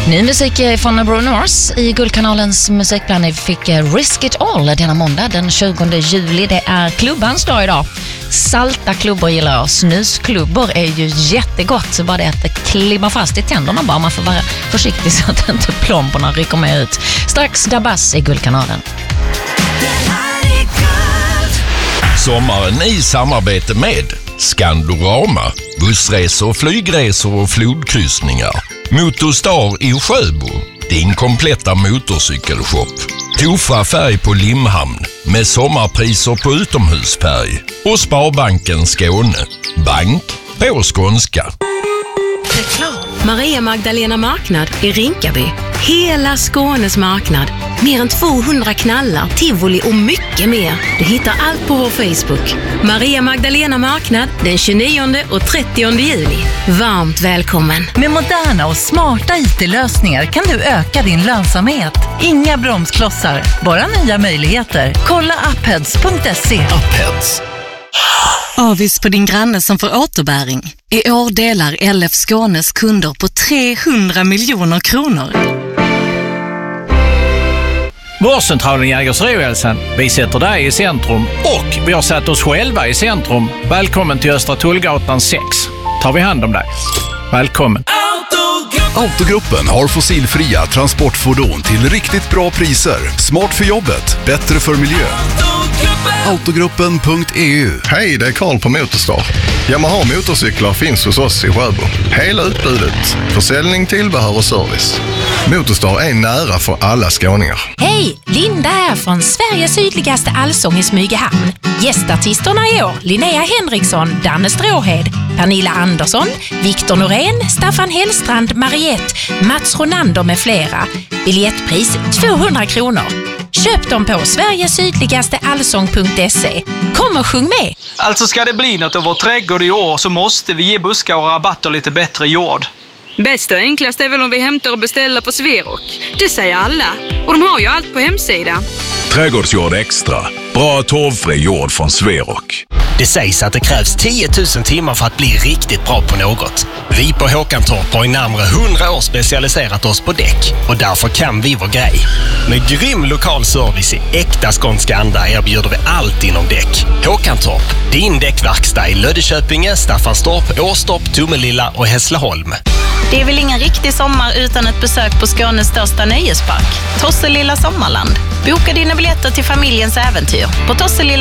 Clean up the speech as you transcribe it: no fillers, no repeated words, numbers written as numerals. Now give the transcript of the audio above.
Ny musik från Bruno Mars i Guldkanalens musikblandning fick Risk It All denna måndag den 20 juli. Det är klubbans dag idag. Salta klubbor gillar jag. Snusklubbor är ju jättegott, så bara det att det klibbar fast i tänderna bara. Man får vara försiktig så att inte plomberna rycker med ut. Strax Dabas i Guldkanalen. Sommaren i samarbete med Skandorama, bussresor, flygresor och flodkryssningar. Motorstar i Sjöbo, din kompletta motorcykelshop. Tofa färg på Limhamn med sommarpriser på utomhusfärg. Och Sparbanken Skåne, bank på skånska. Maria Magdalena marknad i Rinkaby. Hela Skånes marknad. Mer än 200 knallar, tivoli och mycket mer. Du hittar allt på vår Facebook. Maria Magdalena marknad den 29 och 30 juli. Varmt välkommen. Med moderna och smarta IT-lösningar kan du öka din lönsamhet. Inga bromsklossar, bara nya möjligheter. Kolla upheads.se. Upheads. Avis på din granne som får återbäring. I år delar LF Skånes kunder på 300 miljoner kronor. Vårdcentralen Jägersro-Hälsan. Vi sätter dig i centrum och vi har satt oss själva i centrum. Välkommen till Östra Tullgatan 6. Tar vi hand om dig. Välkommen. Autogruppen har fossilfria transportfordon till riktigt bra priser. Smart för jobbet, bättre för miljön. Autogruppen.eu. Hej, det är Karl på Motorstar. Yamaha motorcyklar finns hos oss i Sjöbo. Hela utbudet, försäljning, tillbehör och service. Motorstar är nära för alla skåningar. Hej, Linda här från Sveriges sydligaste allsång i Smygehamn. Gästartisterna i år: Linnea Henriksson, Danne Stråhed, Pernilla Andersson, Viktor Norén, Staffan Hellstrand, Mariette, Mats Ronander med flera. Biljettpris 200 kronor. Köp dem på sverigesydligasteallsång.se. Kom och sjung med! Alltså ska det bli något av vår trädgård i år så måste vi ge buskar och rabatter lite bättre jord. Bäst och enklast är väl om vi hämtar och beställer på Sverok. Det säger alla. Och de har ju allt på hemsidan. Trädgårdsjord extra. Bra torvfri jord från Sverok. Det sägs att det krävs 10 000 timmar för att bli riktigt bra på något. Vi på Håkantorp har i närmare 100 år specialiserat oss på däck. Och därför kan vi vår grej. Med grym lokal service i äkta skånska anda erbjuder vi allt inom däck. Håkantorp, din däckverkstad i Löddeköpinge, Staffanstorp, Åstorp, Tomelilla och Hässleholm. Det är väl ingen riktig sommar utan ett besök på Skånes största nöjespark, Tosselilla Sommarland. Boka dina biljetter till familjens äventyr på Tosselilla